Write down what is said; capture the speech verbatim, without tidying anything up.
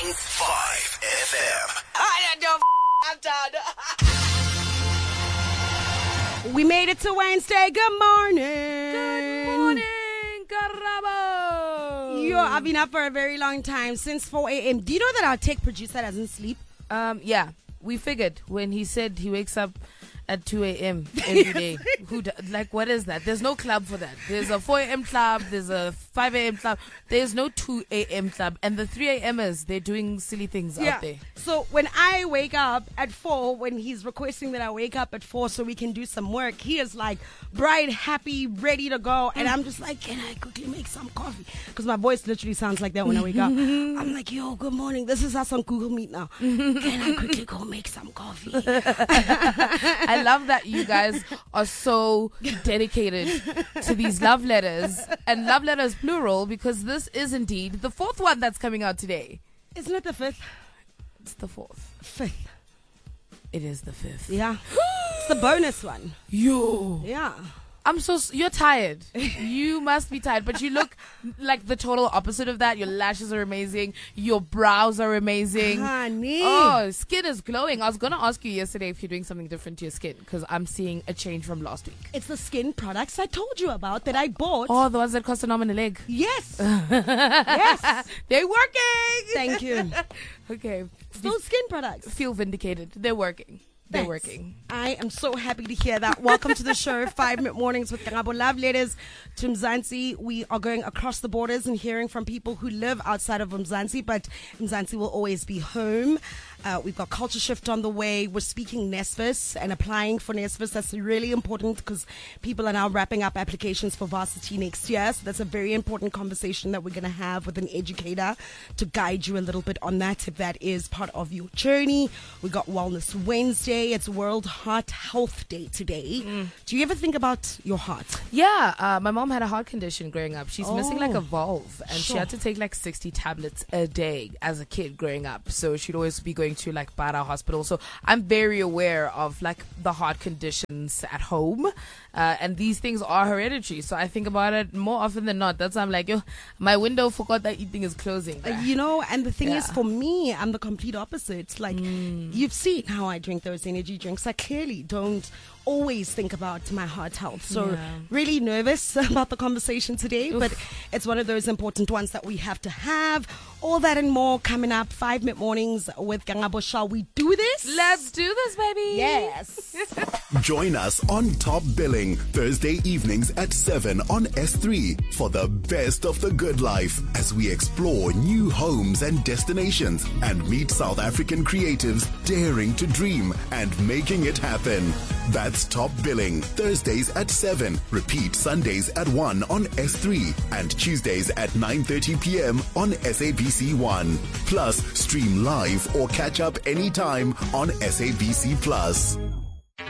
five F M. I don't I'm done. We made it to Wednesday. Good morning. Good morning, Karabo. Yo, I've been up for a very long time, since four a.m. Do you know that our tech producer doesn't sleep? Um, yeah, we figured when he said he wakes up at two a.m. every day. Who do, like, what is that? There's no club for that. There's a four a.m. club. There's a five a.m. club. There's no two a.m. club. And the three a.m.ers, they're doing silly things Yeah. out there. So when I wake up at four, when he's requesting that I wake up at four so we can do some work, he is like bright, happy, ready to go. And I'm just like, can I quickly make some coffee? Because my voice literally sounds like that when I wake up. I'm like, yo, good morning. This is us on Google Meet now. Can I quickly go make some coffee? I love that you guys are so dedicated to these love letters, and love letters plural, because this is indeed the fourth one that's coming out today. Isn't it the fifth? It's the fourth. Fifth. It is the fifth. Yeah. It's the bonus one. Yo. Yeah. I'm so, s- you're tired. You must be tired, but you look like the total opposite of that. Your lashes are amazing. Your brows are amazing. Honey. Oh, skin is glowing. I was going to ask you yesterday if you're doing something different to your skin, because I'm seeing a change from last week. It's the skin products I told you about that I bought. Oh, the ones that cost an arm and a leg. Yes. Yes. They're working. Thank you. Okay. Still skin products. Feel vindicated. They're working. They're Thanks. working. I am so happy to hear that. Welcome to the show, Five Minute Mornings with Karabo. Love letters to Mzansi. We are going across the borders and hearing from people who live outside of Mzansi, but Mzansi will always be home. Uh, we've got Culture Shift on the way. We're speaking NSFAS and applying for NSFAS. That's really important because people are now wrapping up applications for varsity next year. So that's a very important conversation that we're going to have with an educator to guide you a little bit on that if that is part of your journey. We got Wellness Wednesday. It's World Heart Health Day today. Mm. Do you ever think about your heart? Yeah, uh, my mom had a heart condition growing up. She's Oh. missing like a valve, and she Sure. had to take like sixty tablets a day as a kid growing up. So she'd always be going to like Para Hospital. So I'm very aware of like the heart conditions at home, uh, and these things are hereditary. So I think about it more often than not. That's why I'm like, yo, my window for God that eating is closing. Uh, you know, and the thing is, Yeah. for me, I'm the complete opposite. Like, you've seen how I drink those energy drinks. I clearly don't always think about my heart health. So Yeah. really nervous about the conversation today, but it's one of those important ones that we have to have. All that and more coming up. Five Minute Mornings with Gangabo. Shall we do this? Let's do this, baby. Yes. Join us on Top Billing Thursday evenings at seven on S three for the best of the good life as we explore new homes and destinations and meet South African creatives daring to dream and making it happen. That's Top Billing Thursdays at seven. Repeat Sundays at one on S three and Tuesdays at nine thirty p.m. on S A B C one. Plus, stream live or catch up anytime on S A B C Plus.